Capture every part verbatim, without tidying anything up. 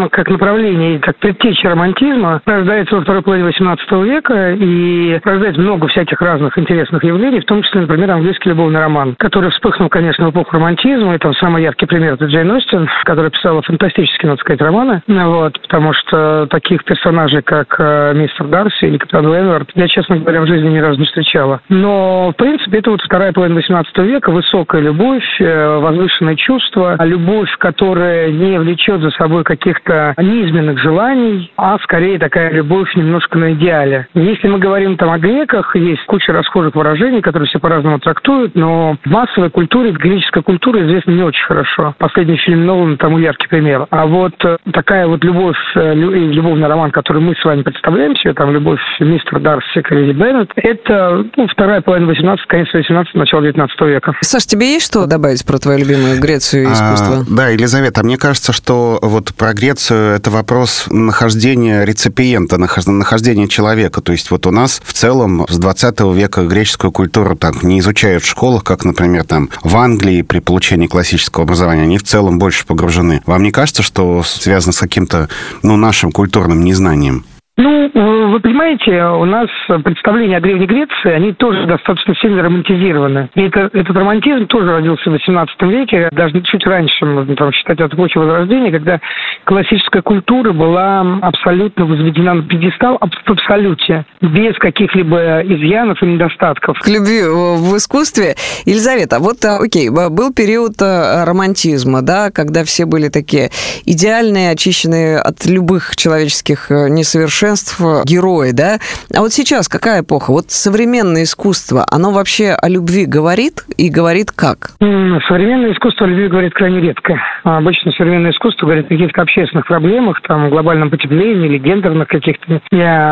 романтизм как направление, как предтеча романтизма рождается во второй половине восемнадцатого века и рождает много всяких разных интересных явлений, в том числе, например, английский любовный роман, который вспыхнул, конечно, в эпоху романтизма, и там самый яркий пример — это Джейн Остин, которая писала фантастические, надо сказать, романы, вот, потому что таких персонажей, как э, мистер Дарси или капитан Уэнвард, я, честно говоря, в жизни ни разу не встречала. Но, в принципе, это вот вторая половина восемнадцатого века, высокая любовь, э, возвышенное чувство, любовь, которая не влечет за собой каких-то низменных желаний, а скорее такая любовь немножко на идеале. Если мы говорим там о греках, есть куча расхожих выражений, которые все по-разному трактуют, но в массовой культуре, греческая культура известна не очень хорошо. Последний фильм Нолана тому яркий пример. А вот такая вот любовь, любовный роман, который мы с вами представляем себе, там любовь мистера Дарси к Леди Беннет, это ну, вторая половина восемнадцатого, конец восемнадцатого, начало девятнадцатого века. Саш, тебе есть что добавить про твою любимую Грецию и искусство? А, да, Елизавета, мне кажется, что вот про Грецию это вопрос нахождения реципиента, нахождения человека. То есть вот у нас в целом с двадцатого века греческую культуру так не изучают в школах, как, например, там в Англии при получении классического образования. Они в целом больше погружены. Вам не кажется, что связано с каким-то, ну, нашим культурным незнанием? Ну, вы понимаете, у нас представления о Древней Греции, они тоже достаточно сильно романтизированы. И это, этот романтизм тоже родился в восемнадцатом веке, даже чуть раньше, можно там считать, от эпохи Возрождения, когда классическая культура была абсолютно возведена на пьедестал в абсолюте, без каких-либо изъянов и недостатков. К любви в искусстве. Елизавета, вот, окей, был период романтизма, да, когда все были такие идеальные, очищенные от любых человеческих несовершенств, герои, да? А вот сейчас какая эпоха? Вот современное искусство, оно вообще о любви говорит и говорит как? Современное искусство о любви говорит крайне редко. Обычно современное искусство говорит о каких-то общественных проблемах, там, глобальном потеплении или гендерных каких-то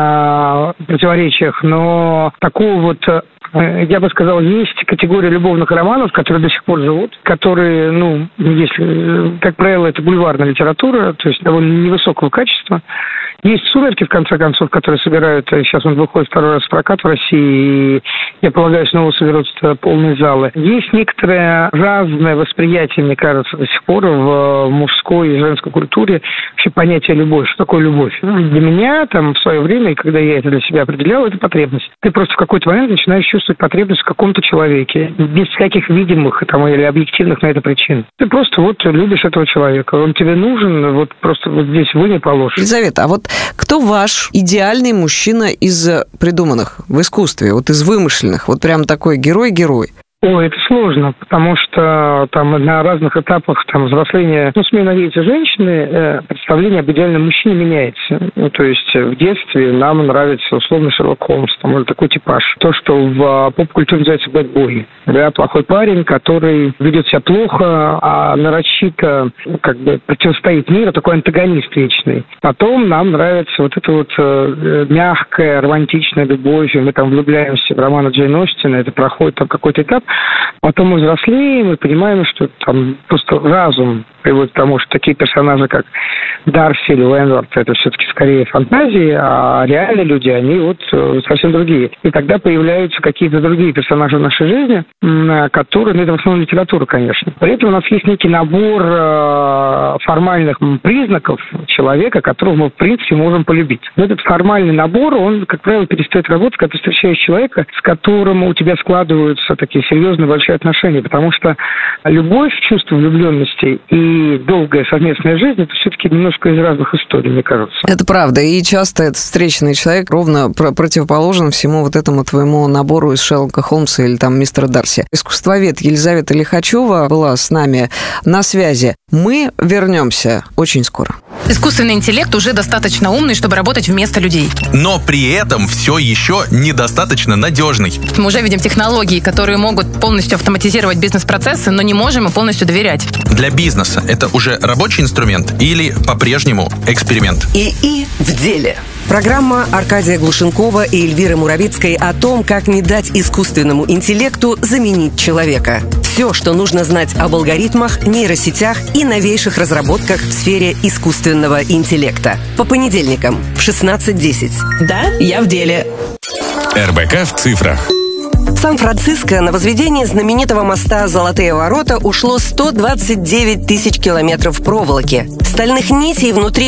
противоречиях, но такого вот, я бы сказал, есть категория любовных романов, которые до сих пор живут, которые, ну, если, как правило, это бульварная литература, то есть довольно невысокого качества. Есть «Сумерки», в конце концов, которые собирают, сейчас он выходит второй раз в прокат в России, и, я полагаю, снова соберутся полные залы. Есть некоторое разное восприятие, мне кажется, до сих пор в мужской и женской культуре вообще понятие «любовь». Что такое любовь? Для меня, там, в свое время, когда я это для себя определял, это потребность. Ты просто в какой-то момент начинаешь чувствовать потребность в каком-то человеке, без всяких видимых там, или объективных на это причин. Ты просто вот любишь этого человека, он тебе нужен, вот просто вот здесь вы не положишь. Елизавета, а вот кто ваш идеальный мужчина из придуманных в искусстве, вот из вымышленных, вот прям такой герой-герой? Ой, это сложно, потому что там на разных этапах там, взросления, ну, смею надеяться, женщины, э, представление об идеальном мужчине меняется. Ну, то есть в детстве нам нравится условно Шерлок Холмс, там, или такой типаж. То, что в поп-культуре называется бэд-бой. Да, плохой парень, который ведет себя плохо, а нарочито как бы противостоит миру, такой антагонист вечный. Потом нам нравится вот эта вот э, мягкая, романтичная любовь, мы там влюбляемся в романы Джейн Остин, это проходит там какой-то этап. Потом мы взрослеем и понимаем, что там просто разум приводит к тому, что такие персонажи, как Дарси или Уэнвард, это все-таки скорее фантазии, а реальные люди, они вот совсем другие. И тогда появляются какие-то другие персонажи в нашей жизни, которые, ну, это в основном литература, конечно. При этом у нас есть некий набор формальных признаков человека, которого мы, в принципе, можем полюбить. Но этот формальный набор, он, как правило, перестает работать, когда ты встречаешь человека, с которым у тебя складываются такие серьезные большие отношения, потому что любовь, чувство влюбленности и долгая совместная жизнь — это все-таки немножко из разных историй, мне кажется. Это правда, и часто этот встречный человек ровно противоположен всему вот этому твоему набору из Шерлока Холмса или там мистера Дарси. Искусствовед Елизавета Лихачева была с нами на связи. Мы вернемся очень скоро. Искусственный интеллект уже достаточно умный, чтобы работать вместо людей. Но при этом все еще недостаточно надежный. Мы уже видим технологии, которые могут полностью автоматизировать бизнес-процессы, но не можем и полностью доверять. Для бизнеса это уже рабочий инструмент или по-прежнему эксперимент? ИИ в деле. Программа Аркадия Глушенкова и Эльвиры Муравицкой о том, как не дать искусственному интеллекту заменить человека. Все, что нужно знать об алгоритмах, нейросетях и новейших разработках в сфере искусственного интеллекта. По понедельникам в шестнадцать десять. Да, я в деле. РБК в цифрах. В Сан-Франциско на возведение знаменитого моста «Золотые ворота» ушло сто двадцать девять тысяч километров проволоки. Стальных нитей внутри